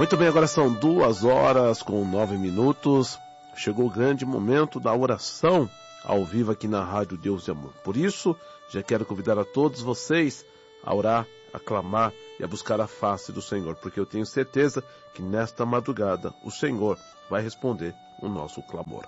Muito bem, agora são 2h09. Chegou o grande momento da oração ao vivo aqui na Rádio Deus de Amor. Por isso, já quero convidar a todos vocês a orar, a clamar e a buscar a face do Senhor, porque eu tenho certeza que nesta madrugada o Senhor vai responder o nosso clamor.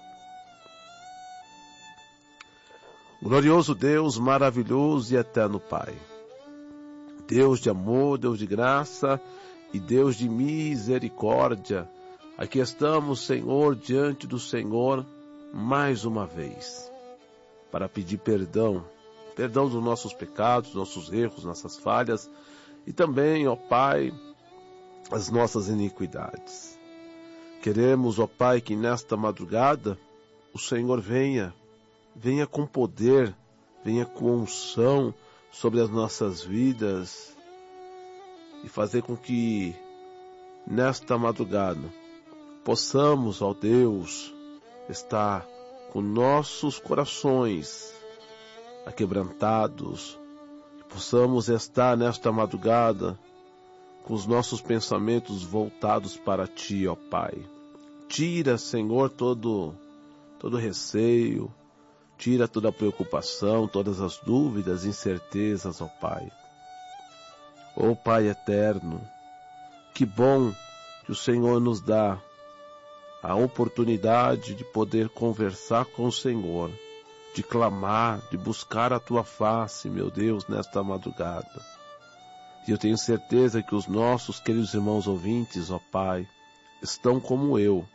Glorioso Deus, maravilhoso e eterno Pai, Deus de amor, Deus de graça e Deus de misericórdia, aqui estamos, Senhor, diante do Senhor mais uma vez, para pedir perdão dos nossos pecados, nossos erros, nossas falhas e também, ó Pai, as nossas iniquidades. Queremos, ó Pai, que nesta madrugada o Senhor venha com poder, venha com unção sobre as nossas vidas e fazer com que nesta madrugada possamos, ó Deus, estar com nossos corações aquebrantados, possamos estar nesta madrugada com os nossos pensamentos voltados para Ti, ó Pai. Tira, Senhor, todo receio, tira toda a preocupação, todas as dúvidas, incertezas, ó Pai. Ó Pai eterno, que bom que o Senhor nos dá a oportunidade de poder conversar com o Senhor, de clamar, de buscar a Tua face, meu Deus, nesta madrugada. E eu tenho certeza que os nossos queridos irmãos ouvintes, ó Pai, estão como eu,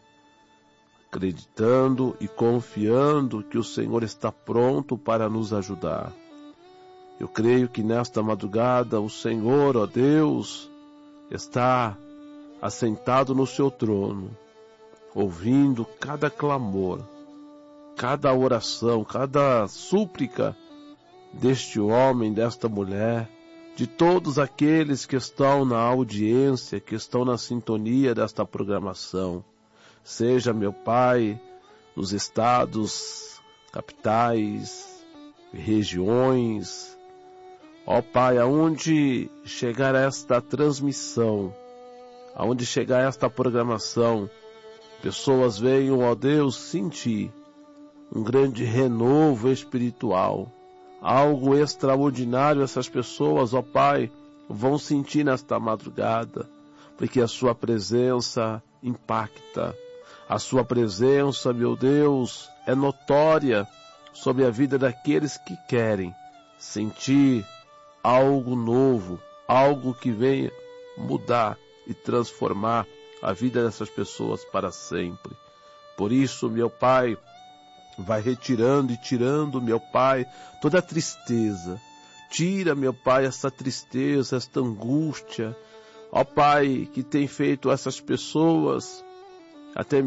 acreditando e confiando que o Senhor está pronto para nos ajudar. Eu creio que nesta madrugada o Senhor, ó Deus, está assentado no seu trono, ouvindo cada clamor, cada oração, cada súplica deste homem, desta mulher, de todos aqueles que estão na audiência, que estão na sintonia desta programação. Seja, meu Pai, nos estados, capitais, regiões, ó Pai, aonde chegar esta transmissão, aonde chegar esta programação, pessoas venham, ó Deus, sentir um grande renovo espiritual, algo extraordinário essas pessoas, ó Pai, vão sentir nesta madrugada, porque a Sua presença impacta. A Sua presença, meu Deus, é notória sobre a vida daqueles que querem sentir algo novo, algo que venha mudar e transformar a vida dessas pessoas para sempre. Por isso, meu Pai, vai retirando e tirando, meu Pai, toda a tristeza. Tira, meu Pai, essa tristeza, esta angústia, ó Pai, que tem feito essas pessoas até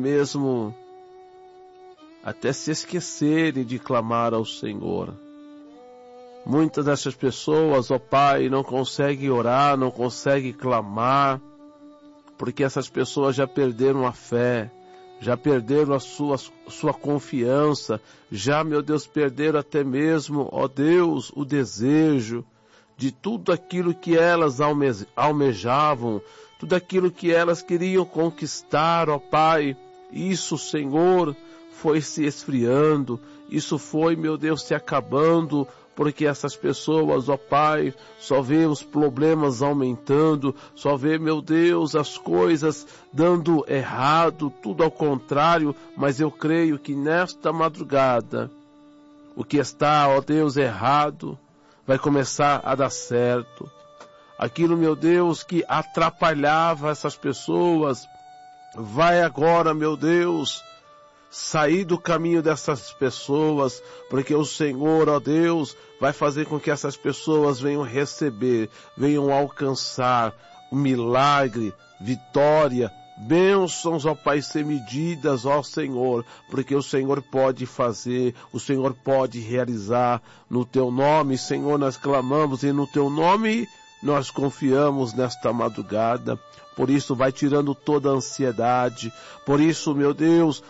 se esquecerem de clamar ao Senhor. Muitas dessas pessoas, ó Pai, não conseguem orar, não conseguem clamar, porque essas pessoas já perderam a fé, já perderam a sua confiança, já, meu Deus, perderam até mesmo, ó Deus, o desejo de tudo aquilo que elas almejavam, tudo aquilo que elas queriam conquistar, ó Pai. Isso, Senhor, foi se esfriando, isso foi, meu Deus, se acabando, porque essas pessoas, ó Pai, só vê os problemas aumentando, só vê, meu Deus, as coisas dando errado, tudo ao contrário, mas eu creio que nesta madrugada, o que está, ó Deus, errado, vai começar a dar certo. Aquilo, meu Deus, que atrapalhava essas pessoas, vai agora, meu Deus, sair do caminho dessas pessoas, porque o Senhor, ó Deus, vai fazer com que essas pessoas venham receber, venham alcançar o milagre, vitória, bênçãos, ó Pai, ser medidas, ó Senhor, porque o Senhor pode fazer, o Senhor pode realizar. No Teu nome, Senhor, nós clamamos e no Teu nome nós confiamos nesta madrugada. Por isso vai tirando toda a ansiedade, por isso, meu Deus,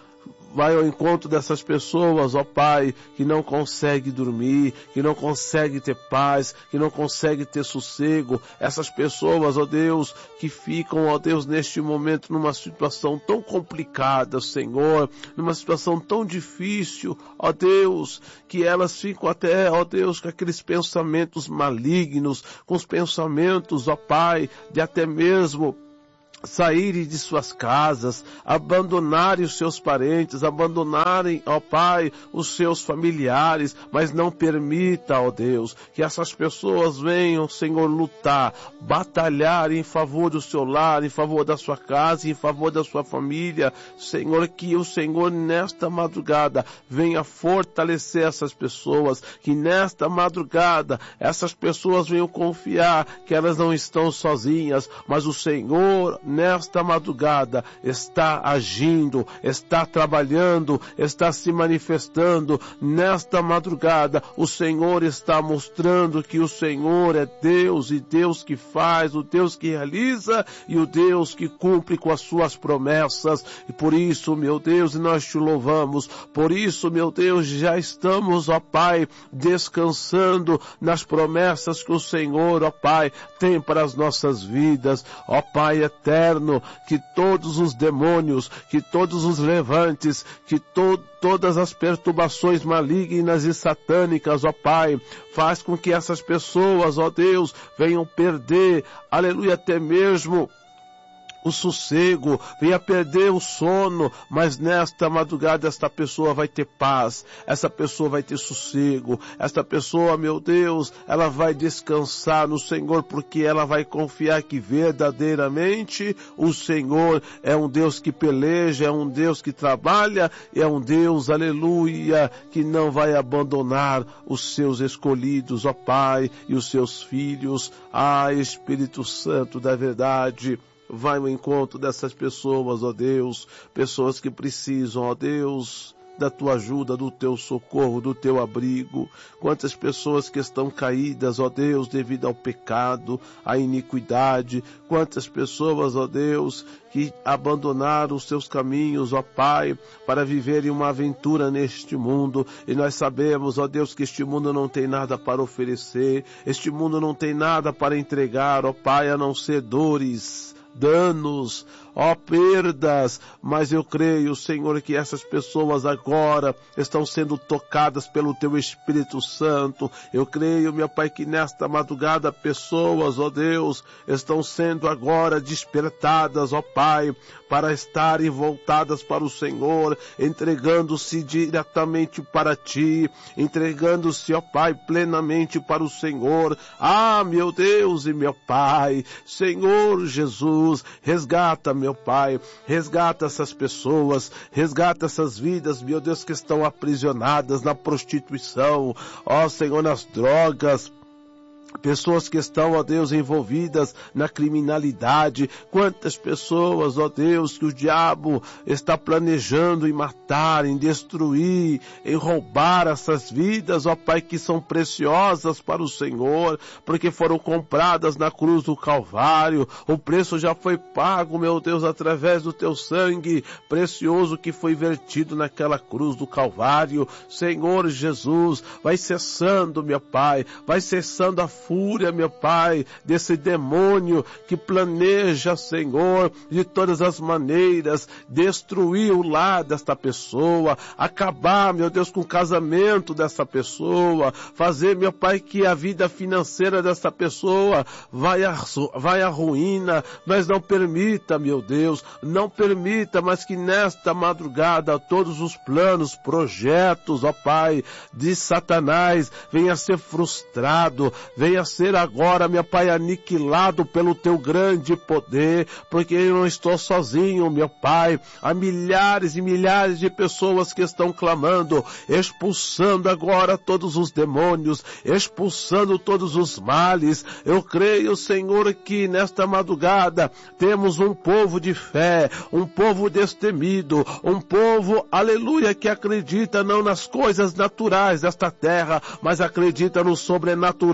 vai ao encontro dessas pessoas, ó Pai, que não consegue dormir, que não consegue ter paz, que não consegue ter sossego. Essas pessoas, ó Deus, que ficam, ó Deus, neste momento numa situação tão complicada, Senhor, numa situação tão difícil, ó Deus, que elas ficam até, ó Deus, com aqueles pensamentos malignos, com os pensamentos, ó Pai, de até mesmo saírem de suas casas, abandonarem os seus parentes, abandonarem, ó Pai, os seus familiares, mas não permita, ó Deus, que essas pessoas venham, Senhor, lutar, batalhar em favor do seu lar, em favor da sua casa, em favor da sua família. Senhor, que o Senhor nesta madrugada venha fortalecer essas pessoas, que nesta madrugada essas pessoas venham confiar que elas não estão sozinhas, mas o Senhor nesta madrugada está agindo, está trabalhando, está se manifestando. Nesta madrugada o Senhor está mostrando que o Senhor é Deus, e Deus que faz, o Deus que realiza e o Deus que cumpre com as suas promessas. E por isso, meu Deus, nós te louvamos. Por isso, meu Deus, já estamos, ó Pai, descansando nas promessas que o Senhor, ó Pai, tem para as nossas vidas. Ó Pai eterno, que todos os demônios, que todos os levantes, que todas as perturbações malignas e satânicas, ó Pai, faz com que essas pessoas, ó Deus, venham perder, aleluia, até mesmo o sossego, venha perder o sono, mas nesta madrugada esta pessoa vai ter paz, essa pessoa vai ter sossego, esta pessoa, meu Deus, ela vai descansar no Senhor, porque ela vai confiar que verdadeiramente o Senhor é um Deus que peleja, é um Deus que trabalha, é um Deus, aleluia, que não vai abandonar os seus escolhidos, ó Pai, e os seus filhos. Espírito Santo da verdade, vai ao encontro dessas pessoas, ó Deus, pessoas que precisam, ó Deus, da tua ajuda, do teu socorro, do teu abrigo. Quantas pessoas que estão caídas, ó Deus, devido ao pecado, à iniquidade. Quantas pessoas, ó Deus, que abandonaram os seus caminhos, ó Pai, para viverem uma aventura neste mundo. E nós sabemos, ó Deus, que este mundo não tem nada para oferecer, este mundo não tem nada para entregar, ó Pai, a não ser dores, danos, ó perdas, mas eu creio, Senhor, que essas pessoas agora estão sendo tocadas pelo Teu Espírito Santo. Eu creio, meu Pai, que nesta madrugada pessoas, ó Deus, estão sendo agora despertadas, ó Pai, para estarem voltadas para o Senhor, entregando-se diretamente para Ti, entregando-se, ó Pai, plenamente para o Senhor. Meu Deus e meu Pai, Senhor Jesus, resgata, meu Pai, resgata essas pessoas, resgata essas vidas, meu Deus, que estão aprisionadas na prostituição, ó Senhor, nas drogas, pessoas que estão, ó Deus, envolvidas na criminalidade. Quantas pessoas, ó Deus, que o diabo está planejando em matar, em destruir, em roubar essas vidas, ó Pai, que são preciosas para o Senhor, porque foram compradas na cruz do Calvário. O preço já foi pago, meu Deus, através do Teu sangue precioso que foi vertido naquela cruz do Calvário. Senhor Jesus, vai cessando, meu Pai, vai cessando a fúria, meu Pai, desse demônio que planeja, Senhor, de todas as maneiras, destruir o lar desta pessoa, acabar, meu Deus, com o casamento dessa pessoa, fazer, meu Pai, que a vida financeira dessa pessoa vai à ruína, mas não permita, meu Deus, não permita, mas que nesta madrugada todos os planos, projetos, ó Pai, de Satanás venha a ser frustrado, venha a ser agora, meu Pai, aniquilado pelo Teu grande poder, porque eu não estou sozinho, meu Pai. Há milhares e milhares de pessoas que estão clamando, expulsando agora todos os demônios, expulsando todos os males. Eu creio, Senhor, que nesta madrugada temos um povo de fé, um povo destemido, um povo, aleluia, que acredita não nas coisas naturais desta terra, mas acredita no sobrenatural que o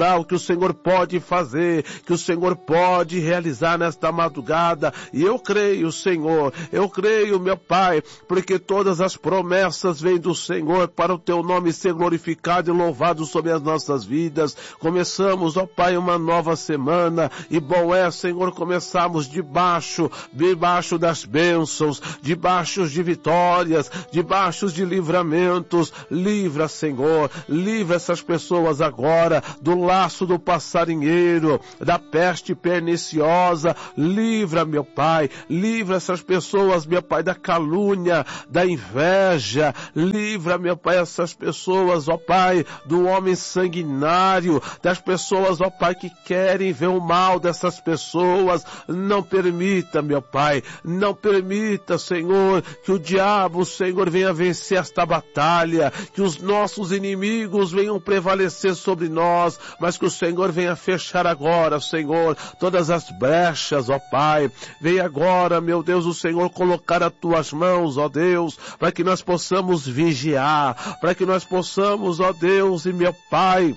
Senhor pode fazer, que o Senhor pode realizar nesta madrugada. E eu creio, Senhor, eu creio, meu Pai, porque todas as promessas vêm do Senhor para o Teu nome ser glorificado e louvado sobre as nossas vidas. Começamos, ó Pai, uma nova semana, e bom é, Senhor, começarmos debaixo das bênçãos, debaixo de vitórias, debaixo de livramentos. Livra, Senhor, livra essas pessoas agora do laço do passarinheiro, da peste perniciosa. Livra, meu Pai, livra essas pessoas, meu Pai, da calúnia, da inveja. Livra, meu Pai, essas pessoas, ó Pai, do homem sanguinário, das pessoas, ó Pai, que querem ver o mal dessas pessoas. Não permita, meu Pai, não permita, Senhor, que o diabo, Senhor, venha vencer esta batalha, que os nossos inimigos venham prevalecer sobre nós, mas que o Senhor venha fechar agora, Senhor, todas as brechas, ó Pai. Venha agora, meu Deus, o Senhor colocar as tuas mãos, ó Deus, para que nós possamos vigiar, para que nós possamos, ó Deus e meu Pai,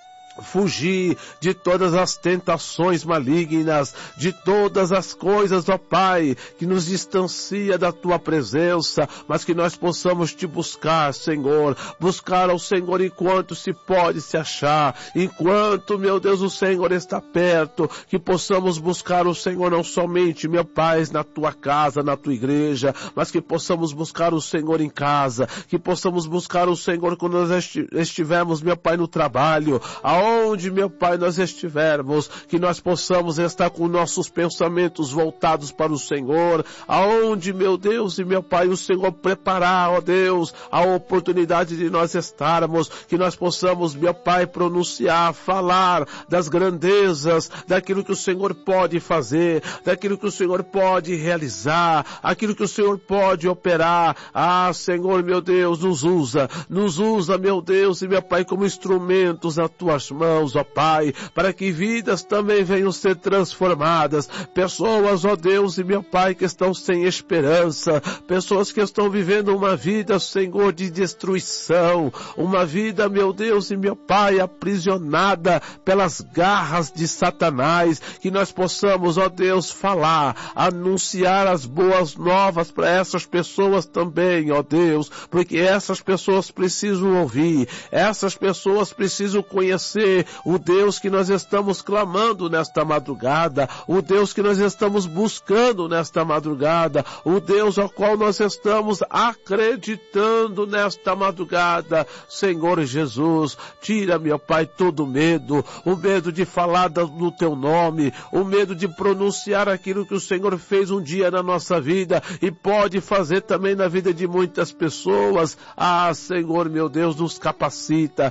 fugir de todas as tentações malignas, de todas as coisas, ó Pai, que nos distancia da Tua presença, mas que nós possamos Te buscar, Senhor, buscar ao Senhor enquanto se pode se achar, enquanto, meu Deus, o Senhor está perto, que possamos buscar o Senhor não somente, meu Pai, na Tua casa, na Tua igreja, mas que possamos buscar o Senhor em casa, que possamos buscar o Senhor quando nós estivermos, meu Pai, no trabalho, aonde, meu Pai, nós estivermos, que nós possamos estar com nossos pensamentos voltados para o Senhor, aonde, meu Deus e meu Pai, o Senhor preparar, ó Deus, a oportunidade de nós estarmos, que nós possamos, meu Pai, pronunciar, falar das grandezas, daquilo que o Senhor pode fazer, daquilo que o Senhor pode realizar, aquilo que o Senhor pode operar. Ah, Senhor, meu Deus, nos usa, meu Deus e meu Pai, como instrumentos nas Tuas mãos, ó Pai, para que vidas também venham ser transformadas, pessoas, ó Deus e meu Pai, que estão sem esperança, pessoas que estão vivendo uma vida, Senhor, de destruição, uma vida, meu Deus e meu Pai, aprisionada pelas garras de Satanás, que nós possamos, ó Deus, falar, anunciar as boas novas para essas pessoas também, ó Deus, porque essas pessoas precisam ouvir, essas pessoas precisam conhecer o Deus que nós estamos clamando nesta madrugada, o Deus que nós estamos buscando nesta madrugada, o Deus ao qual nós estamos acreditando nesta madrugada. Senhor Jesus, tira, meu Pai, todo medo, o medo de falar do Teu nome, o medo de pronunciar aquilo que o Senhor fez um dia na nossa vida e pode fazer também na vida de muitas pessoas. Ah, Senhor, meu Deus, nos capacita,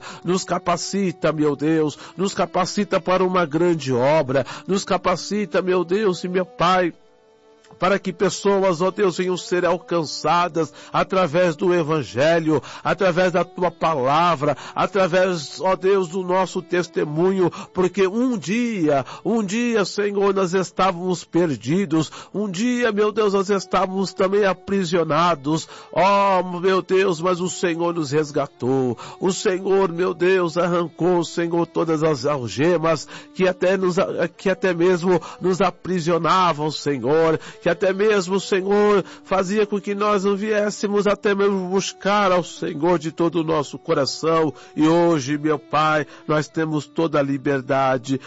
meu Deus, nos capacita para uma grande obra, nos capacita, meu Deus e meu Pai, para que pessoas, ó Deus, venham ser alcançadas através do Evangelho, através da Tua palavra, através, ó Deus, do nosso testemunho, porque um dia, Senhor, nós estávamos perdidos, um dia, meu Deus, nós estávamos também aprisionados, ó, meu Deus, mas o Senhor nos resgatou, o Senhor, meu Deus, arrancou, Senhor, todas as algemas que até mesmo nos aprisionavam, Senhor, que até mesmo, Senhor, fazia com que nós não viéssemos até mesmo buscar ao Senhor de todo o nosso coração. E hoje, meu Pai, nós temos toda a liberdade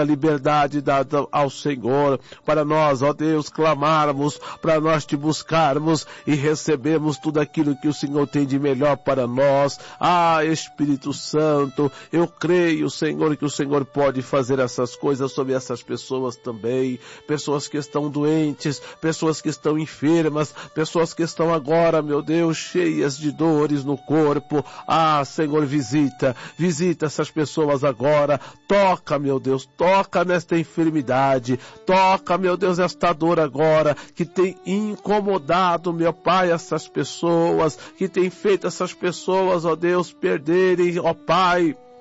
dada ao Senhor, para nós, ó Deus, clamarmos, para nós Te buscarmos e recebermos tudo aquilo que o Senhor tem de melhor para nós. Ah, Espírito Santo, eu creio, Senhor, que o Senhor pode fazer essas coisas sobre essas pessoas também, pessoas que estão doentes, pessoas que estão enfermas, pessoas que estão agora, meu Deus, cheias de dores no corpo. Ah, Senhor, visita essas pessoas agora, toca, meu Deus, toca nesta enfermidade, toca, meu Deus, esta dor agora, que tem incomodado, meu Pai, essas pessoas, que tem feito essas pessoas, ó Deus, perderem, ó Pai,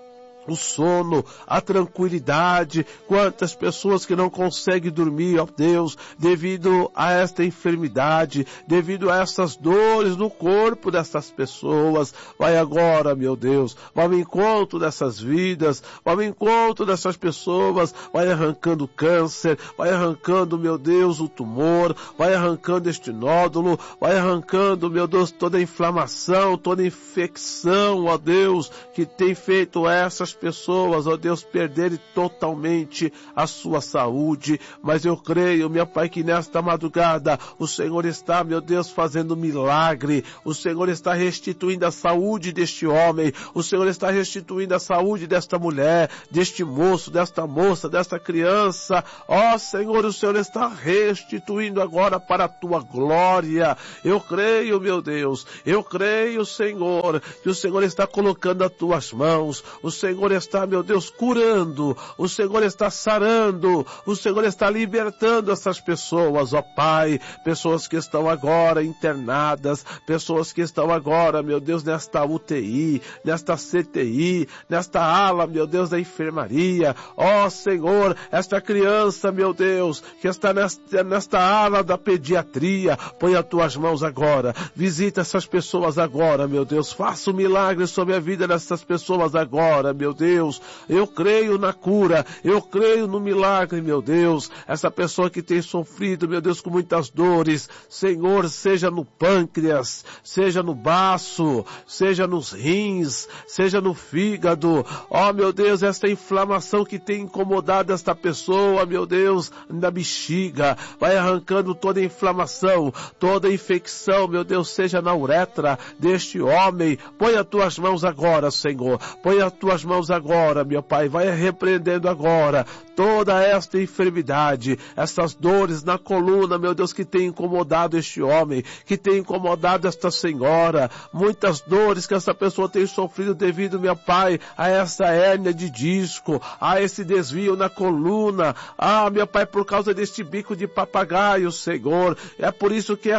o sono, a tranquilidade. Quantas pessoas que não conseguem dormir, ó Deus, devido a esta enfermidade, devido a essas dores no corpo dessas pessoas. Vai agora, meu Deus, vai ao encontro dessas vidas, vai ao encontro dessas pessoas, vai arrancando o câncer, vai arrancando, meu Deus, o tumor, vai arrancando este nódulo, vai arrancando, meu Deus, toda a inflamação, toda a infecção, ó Deus, que tem feito essas pessoas, ó Deus, perderem totalmente a sua saúde. Mas eu creio, meu Pai, que nesta madrugada o Senhor está, meu Deus, fazendo milagre. O Senhor está restituindo a saúde deste homem. O Senhor está restituindo a saúde desta mulher, deste moço, desta moça, desta criança. Ó Senhor, o Senhor está restituindo agora para a tua glória. Eu creio, meu Deus, eu creio, Senhor, que o Senhor está colocando as tuas mãos. O Senhor está, meu Deus, curando. O Senhor está sarando. O Senhor está libertando essas pessoas, ó Pai. Pessoas que estão agora internadas. Pessoas que estão agora, meu Deus, nesta UTI, nesta CTI, nesta ala, meu Deus, da enfermaria. Ó Senhor, esta criança, meu Deus, que está nesta ala da pediatria. Põe as tuas mãos agora. Visita essas pessoas agora, meu Deus. Faça um milagre sobre a vida dessas pessoas agora, meu Deus. Eu creio na cura, eu creio no milagre, meu Deus. Essa pessoa que tem sofrido, meu Deus, com muitas dores, Senhor, seja no pâncreas, seja no baço, seja nos rins, seja no fígado. Ó, meu Deus, esta inflamação que tem incomodado esta pessoa, meu Deus, na bexiga, vai arrancando toda a inflamação, toda a infecção, meu Deus, seja na uretra deste homem. Põe as tuas mãos agora, Senhor. Põe as tuas mãos agora, meu Pai. Vai repreendendo agora toda esta enfermidade, essas dores na coluna, meu Deus, que tem incomodado este homem, que tem incomodado esta senhora. Muitas dores que essa pessoa tem sofrido devido, meu Pai, a essa hérnia de disco, a esse desvio na coluna. Ah, meu Pai, por causa deste bico de papagaio, Senhor. É por isso que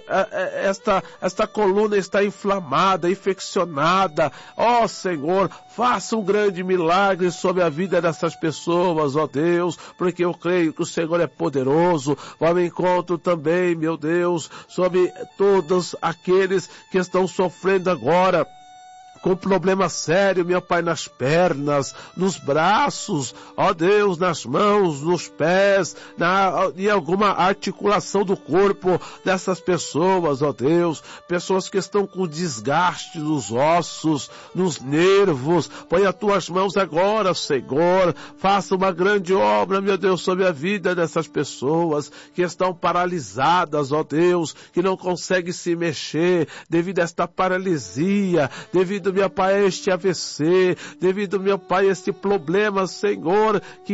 esta coluna está inflamada, infeccionada. Ó, Senhor, faça um grande milagre sobre a vida dessas pessoas, ó Deus, porque eu creio que o Senhor é poderoso. Vai ao encontro também, meu Deus, sobre todos aqueles que estão sofrendo agora com problema sério, meu Pai, nas pernas, nos braços, ó Deus, nas mãos, nos pés, em alguma articulação do corpo dessas pessoas, ó Deus, pessoas que estão com desgaste nos ossos, nos nervos. Põe as tuas mãos agora, Senhor, faça uma grande obra, meu Deus, sobre a vida dessas pessoas que estão paralisadas, ó Deus, que não conseguem se mexer devido a esta paralisia, devido, meu Pai, este AVC, devido, meu Pai, a este problema, Senhor, que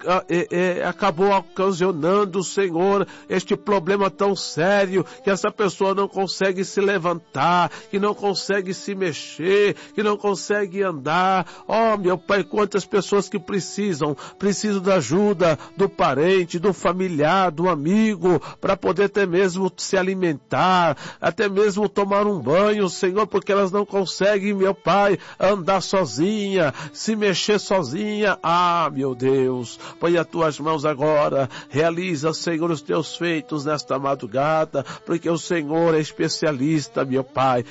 acabou ocasionando, Senhor, este problema tão sério, que essa pessoa não consegue se levantar, que não consegue se mexer, que não consegue andar. Oh, meu Pai, quantas pessoas que precisam da ajuda do parente, do familiar, do amigo, para poder até mesmo se alimentar, até mesmo tomar um banho, Senhor, porque elas não conseguem, meu Pai, andar sozinha, se mexer sozinha. Ah, meu Deus, põe as tuas mãos agora, realiza, Senhor, os teus feitos nesta madrugada, porque o Senhor é especialista, meu Pai,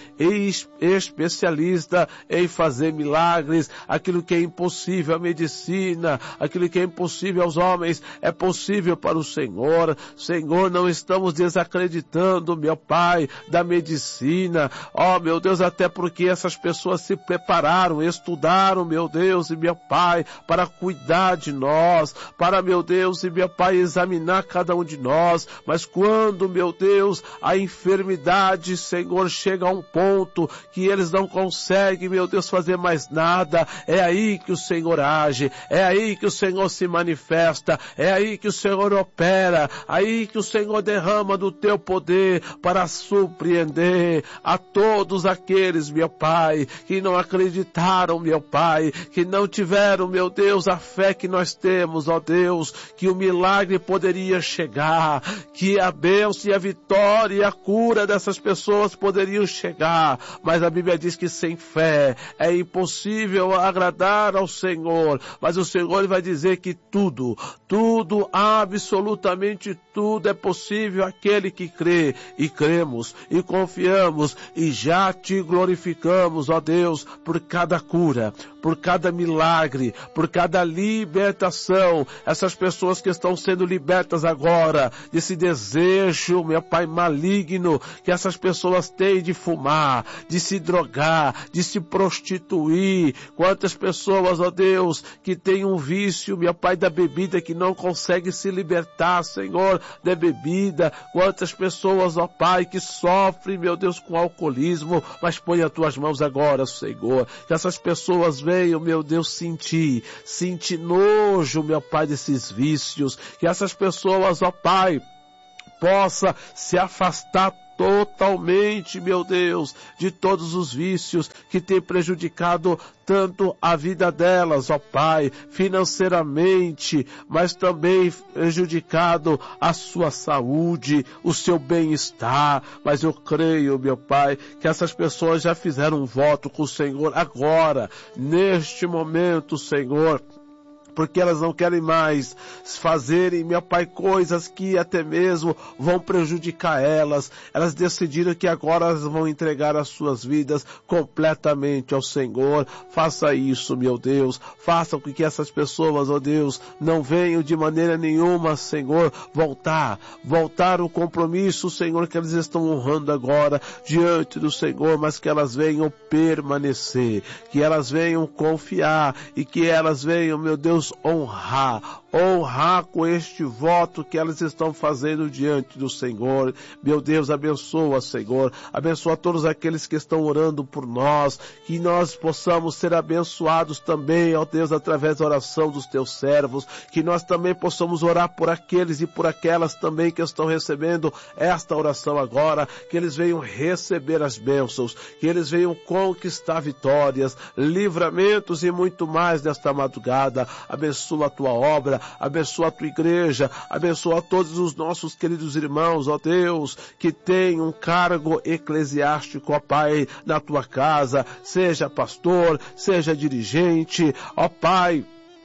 especialista em fazer milagres. Aquilo que é impossível à medicina, aquilo que é impossível aos homens, é possível para o Senhor. Senhor, não estamos desacreditando, meu Pai, da medicina. Oh, meu Deus, até porque essas pessoas se prepararam, estudaram, meu Deus e meu Pai, para cuidar de nós, para, meu Deus e meu Pai, examinar cada um de nós. Mas quando, meu Deus, a enfermidade, Senhor, chega a um ponto que eles não conseguem, meu Deus, fazer mais nada, é aí que o Senhor age, é aí que o Senhor se manifesta, é aí que o Senhor opera, aí que o Senhor derrama do teu poder para surpreender a todos aqueles, meu Pai, que não acreditaram, meu Pai, que não tiveram, meu Deus, a fé que nós temos, ó Deus, que o milagre poderia chegar, que a bênção e a vitória e a cura dessas pessoas poderiam chegar, mas a Bíblia diz que sem fé é impossível agradar ao Senhor, mas o Senhor vai dizer que tudo, absolutamente tudo é possível àquele que crê, e cremos, e confiamos, e já te glorificamos, ó Deus, por cada cura, por cada milagre, por cada libertação, essas pessoas que estão sendo libertas agora, desse desejo, meu Pai, maligno, que essas pessoas têm de fumar, de se drogar, de se prostituir, quantas pessoas, ó Deus, que têm um vício, meu Pai, da bebida, que não consegue se libertar, Senhor, da bebida, quantas pessoas, ó Pai, que sofrem, meu Deus, com alcoolismo, mas põe as tuas mãos agora, Senhor, que essas pessoas venham, meu Deus, sentir nojo, meu Pai, desses vícios, que essas pessoas, ó Pai, possa se afastar totalmente, meu Deus, de todos os vícios que têm prejudicado tanto a vida delas, ó Pai, financeiramente, mas também prejudicado a sua saúde, o seu bem-estar. Mas eu creio, meu Pai, que essas pessoas já fizeram um voto com o Senhor agora, neste momento, Senhor, porque elas não querem mais fazerem, meu Pai, coisas que até mesmo vão prejudicar elas. Elas decidiram que agora elas vão entregar as suas vidas completamente ao Senhor. Faça isso, meu Deus. Faça com que essas pessoas, ó Deus, não venham de maneira nenhuma, Senhor, voltar o compromisso, Senhor, que eles estão honrando agora diante do Senhor, mas que elas venham permanecer, que elas venham confiar e que elas venham, meu Deus, honrar com este voto que elas estão fazendo diante do Senhor. Meu Deus, abençoa, Senhor, abençoa todos aqueles que estão orando por nós, que nós possamos ser abençoados também, ó Deus, através da oração dos teus servos, que nós também possamos orar por aqueles e por aquelas também que estão recebendo esta oração agora, que eles venham receber as bênçãos, que eles venham conquistar vitórias, livramentos e muito mais nesta madrugada. Abençoa a tua obra, abençoa a tua igreja, abençoa todos os nossos queridos irmãos, ó Deus, que têm um cargo eclesiástico, ó Pai, na tua casa, seja pastor, seja dirigente, ó Pai,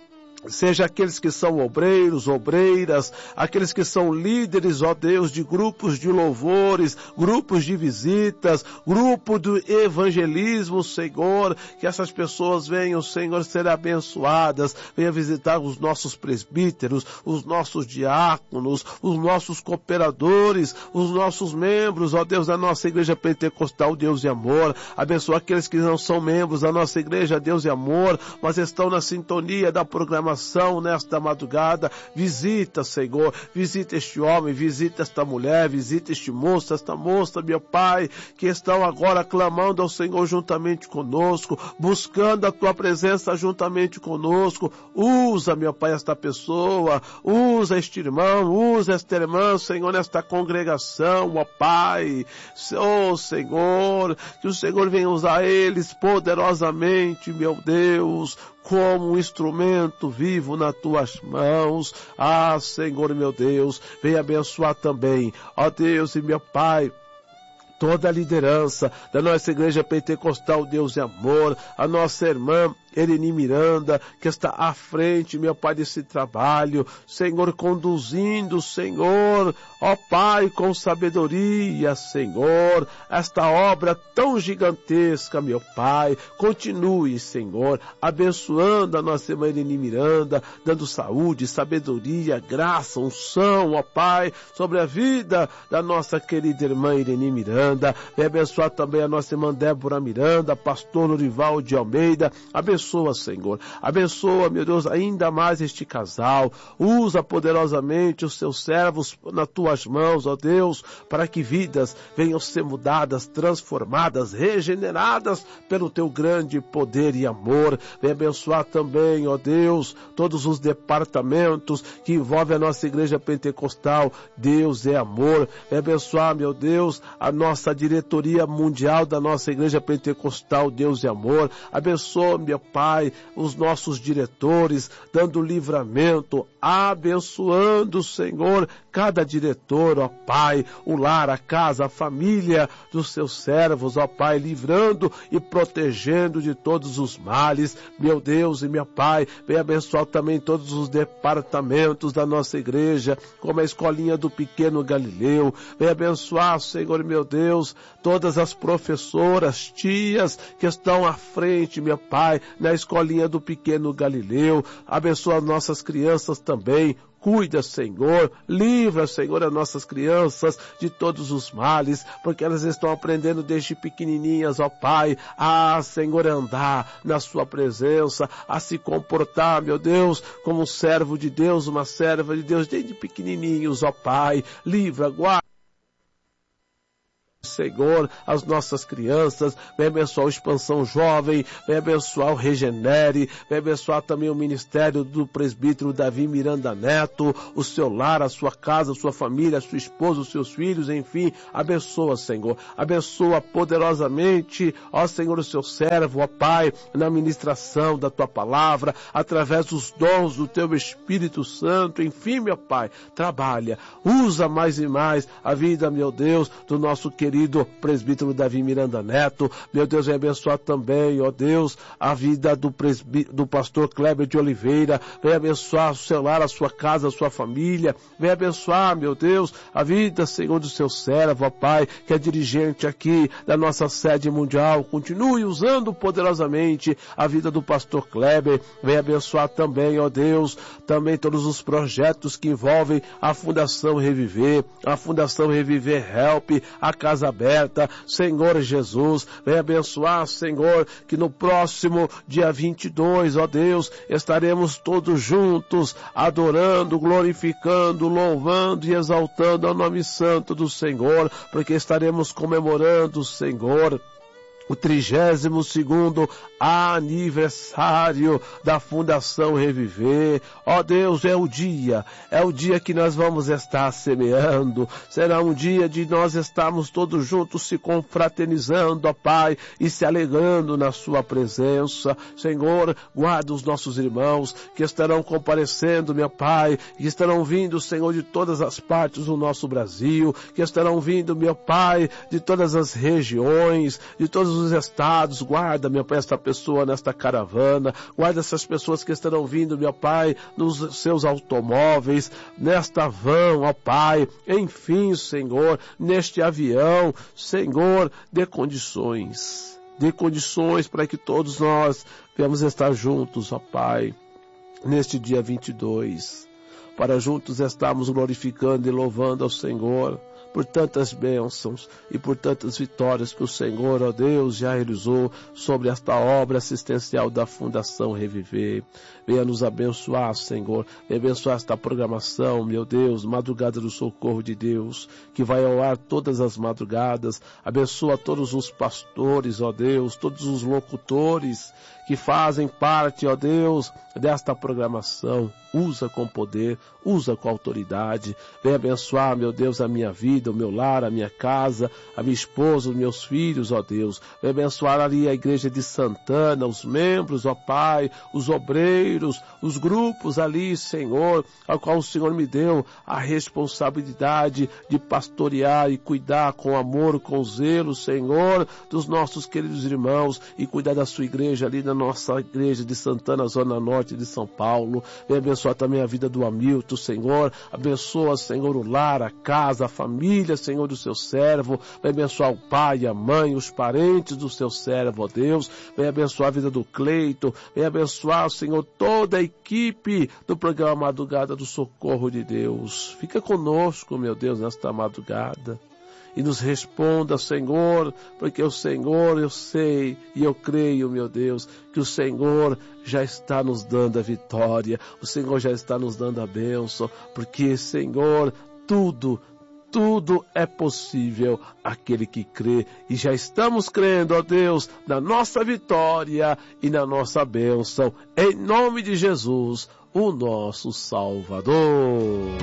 seja aqueles que são obreiros, obreiras, aqueles que são líderes, ó Deus, de grupos de louvores, grupos de visitas, grupo do evangelismo, Senhor, que essas pessoas venham, Senhor, ser abençoadas, venham visitar os nossos presbíteros, os nossos diáconos, os nossos cooperadores, os nossos membros, ó Deus, da nossa igreja pentecostal, Deus e amor, abençoa aqueles que não são membros da nossa igreja, Deus e amor, mas estão na sintonia da programação nesta madrugada. Visita, Senhor, visita este homem, visita esta mulher, visita este moço, esta moça, meu Pai, que estão agora clamando ao Senhor juntamente conosco, buscando a tua presença juntamente conosco. Usa, meu Pai, esta pessoa, usa este irmão, usa esta irmã, Senhor, nesta congregação, ó Pai, ó Senhor, que o Senhor venha usar eles poderosamente, meu Deus, como um instrumento vivo nas tuas mãos. Ah, Senhor, meu Deus, venha abençoar também, ó Deus e meu Pai, toda a liderança da nossa igreja pentecostal, Deus e amor, a nossa irmã Ereni Miranda, que está à frente, meu Pai, desse trabalho, Senhor, conduzindo, Senhor, ó Pai, com sabedoria, Senhor, esta obra tão gigantesca, meu Pai. Continue, Senhor, abençoando a nossa irmã Ereni Miranda, dando saúde, sabedoria, graça, unção, ó Pai, sobre a vida da nossa querida irmã Ereni Miranda. Vem abençoar também a nossa irmã Débora Miranda, pastor Norival de Almeida. Abençoa abençoa, Senhor. Abençoa, meu Deus, ainda mais este casal. Usa poderosamente os teus servos nas tuas mãos, ó Deus, para que vidas venham ser mudadas, transformadas, regeneradas pelo teu grande poder e amor. Vem abençoar também, ó Deus, todos os departamentos que envolvem a nossa igreja pentecostal. Deus é amor. Vem abençoar, meu Deus, a nossa diretoria mundial da nossa igreja pentecostal. Deus é amor. Abençoa, meu Pai, os nossos diretores, dando livramento, abençoando, Senhor, cada diretor, ó Pai, o lar, a casa, a família dos seus servos, ó Pai, livrando e protegendo de todos os males. Meu Deus e meu Pai, vem abençoar também todos os departamentos da nossa igreja, como a escolinha do pequeno Galileu. Vem abençoar, Senhor, meu Deus, todas as professoras, tias que estão à frente, meu Pai, na escolinha do pequeno Galileu. Abençoa nossas crianças também. Cuida, Senhor, livra, Senhor, as nossas crianças de todos os males, porque elas estão aprendendo desde pequenininhas, ó Pai, a, Senhor, andar na sua presença, a se comportar, meu Deus, como um servo de Deus, uma serva de Deus, desde pequenininhos, ó Pai. Livra, guarda, Senhor, as nossas crianças. Vem abençoar o Expansão Jovem, vem abençoar o Regenere, vem abençoar também o ministério do presbítero Davi Miranda Neto, o seu lar, a sua casa, a sua família, a sua esposa, os seus filhos, enfim. Abençoa, Senhor, abençoa poderosamente, ó Senhor, o seu servo, ó Pai, na ministração da tua palavra, através dos dons do teu Espírito Santo, enfim, meu Pai, trabalha, usa mais e mais a vida, meu Deus, do nosso querido presbítero Davi Miranda Neto. Meu Deus, vem abençoar também, ó Deus, a vida do pastor Kleber de Oliveira. Vem abençoar o seu lar, a sua casa, a sua família. Vem abençoar, meu Deus, a vida, Senhor, do seu servo, ó Pai, que é dirigente aqui da nossa sede mundial. Continue usando poderosamente a vida do pastor Kleber. Vem abençoar também, ó Deus, também todos os projetos que envolvem a Fundação Reviver, a Fundação Reviver Help, a Casa Aberta. Senhor Jesus, vem abençoar, Senhor, que no próximo dia 22, ó Deus, estaremos todos juntos, adorando, glorificando, louvando e exaltando o nome santo do Senhor, porque estaremos comemorando, Senhor, o 32º aniversário da Fundação Reviver. Ó Deus, é o dia que nós vamos estar semeando. Será um dia de nós estarmos todos juntos se confraternizando, ó Pai, e se alegrando na sua presença. Senhor, guarda os nossos irmãos que estarão comparecendo, meu Pai, que estarão vindo, Senhor, de todas as partes do nosso Brasil, que estarão vindo, meu Pai, de todas as regiões, de todos os estados. Guarda, meu Pai, esta pessoa nesta caravana, guarda essas pessoas que estarão vindo, meu Pai, nos seus automóveis, nesta van, ó Pai, enfim, Senhor, neste avião. Senhor, dê condições para que todos nós venhamos estar juntos, ó Pai, neste dia 22, para juntos estarmos glorificando e louvando ao Senhor por tantas bênçãos e por tantas vitórias que o Senhor, ó Deus, já realizou sobre esta obra assistencial da Fundação Reviver. Venha nos abençoar, Senhor. Venha abençoar esta programação, meu Deus, Madrugada do Socorro de Deus, que vai ao ar todas as madrugadas. Abençoa todos os pastores, ó Deus, todos os locutores que fazem parte, ó Deus, desta programação. Usa com poder, usa com autoridade. Venha abençoar, meu Deus, a minha vida, o meu lar, a minha casa, a minha esposa, os meus filhos, ó Deus. Venha abençoar ali a igreja de Santana, os membros, ó Pai, os obreiros, os grupos ali, Senhor, ao qual o Senhor me deu a responsabilidade de pastorear e cuidar com amor, com zelo, Senhor, dos nossos queridos irmãos e cuidar da sua igreja ali na nossa igreja de Santana, Zona Norte de São Paulo. Venha abençoar também a vida do Hamilton, Senhor. Abençoa, Senhor, o lar, a casa, a família, Senhor, do seu servo. Venha abençoar o pai, a mãe, os parentes do seu servo, ó Deus. Venha abençoar a vida do Cleito. Venha abençoar, Senhor, toda a equipe do programa Madrugada do Socorro de Deus. Fica conosco, meu Deus, nesta madrugada. e nos responda, Senhor, porque o Senhor, eu sei e eu creio, meu Deus, que o Senhor já está nos dando a vitória, o Senhor já está nos dando a bênção, porque, Senhor, tudo é possível aquele que crê, e já estamos crendo, ó Deus, na nossa vitória e na nossa bênção, em nome de Jesus, o nosso Salvador.